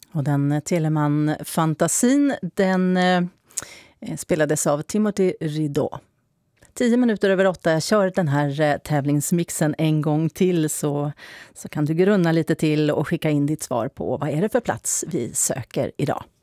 Och den Telemann-fantasin, den spelades av Timothy Rideau. 7:10. Jag kör den här tävlingsmixen en gång till så kan du grunna lite till och skicka in ditt svar på vad är det för plats vi söker idag.